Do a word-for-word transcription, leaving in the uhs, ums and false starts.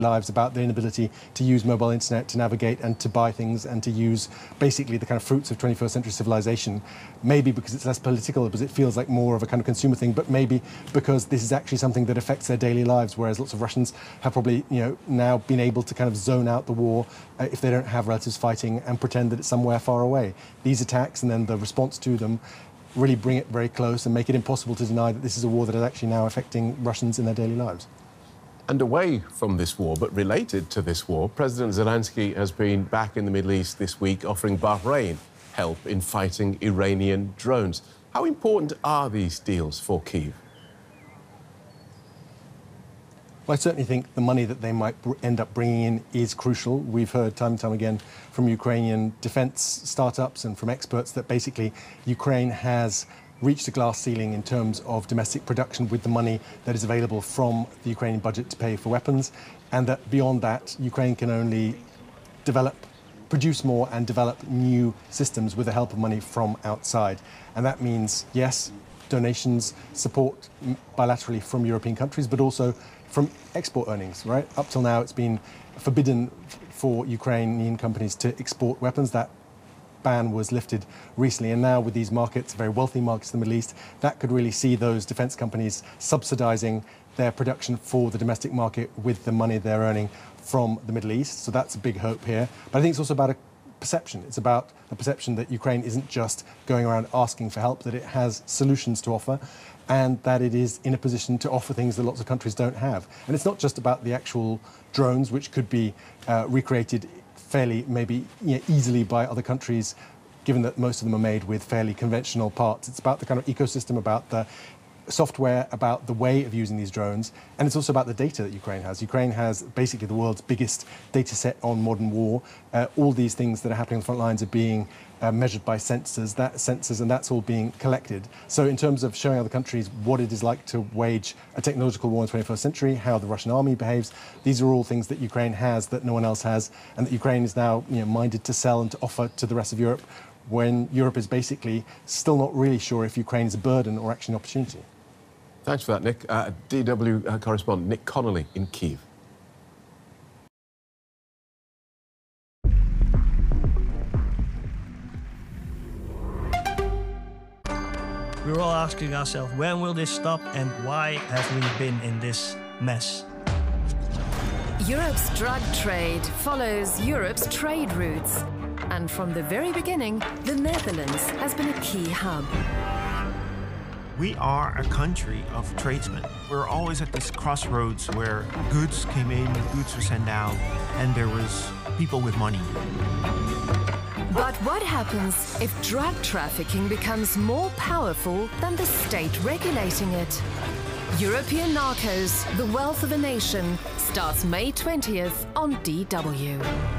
lives, about their inability to use mobile internet, to navigate and to buy things and to use basically the kind of fruits of twenty-first century civilization. Maybe because it's less political, because it feels like more of a kind of consumer thing, but maybe because this is actually something that affects their daily lives, whereas lots of Russians have probably, you know, now been able to kind of zone out the war uh, if they don't have relatives fighting and pretend that it's somewhere far away. These attacks and then the response to them really bring it very close and make it impossible to deny that this is a war that is actually now affecting Russians in their daily lives. And away from this war, but related to this war, President Zelensky has been back in the Middle East this week offering Bahrain help in fighting Iranian drones. How important are these deals for Kyiv? Well, I certainly think the money that they might end up bringing in is crucial. We've heard time and time again from Ukrainian defence startups and from experts that basically Ukraine has reached a glass ceiling in terms of domestic production with the money that is available from the Ukrainian budget to pay for weapons, and that beyond that, Ukraine can only develop, produce more and develop new systems with the help of money from outside. And that means, yes, donations, support bilaterally from European countries, but also from export earnings, right? Up till now, it's been forbidden for Ukrainian companies to export weapons. That ban was lifted recently, and now with these markets, very wealthy markets in the Middle East, that could really see those defence companies subsidising their production for the domestic market with the money they're earning from the Middle East. So that's a big hope here. But I think it's also about a perception. It's about a perception that Ukraine isn't just going around asking for help, that it has solutions to offer, and that it is in a position to offer things that lots of countries don't have. And it's not just about the actual drones, which could be uh, recreated fairly, maybe you know, easily by other countries, given that most of them are made with fairly conventional parts. It's about the kind of ecosystem, about the software, about the way of using these drones, and it's also about the data that Ukraine has. Ukraine has basically the world's biggest data set on modern war. Uh, all these things that are happening on the front lines are being uh, measured by sensors, that sensors, and that's all being collected. So in terms of showing other countries what it is like to wage a technological war in the twenty-first century, how the Russian army behaves, these are all things that Ukraine has that no one else has, and that Ukraine is now you know, minded to sell and to offer to the rest of Europe, when Europe is basically still not really sure if Ukraine is a burden or actually an opportunity. Thanks for that, Nick. Uh, D W uh, correspondent Nick Connolly in Kyiv. We're all asking ourselves, when will this stop and why have we been in this mess? Europe's drug trade follows Europe's trade routes. And from the very beginning, the Netherlands has been a key hub. We are a country of tradesmen. We're always at this crossroads where goods came in, goods were sent out, and there was people with money. But what happens if drug trafficking becomes more powerful than the state regulating it? European Narcos, The Wealth of a Nation, starts May twentieth on D W.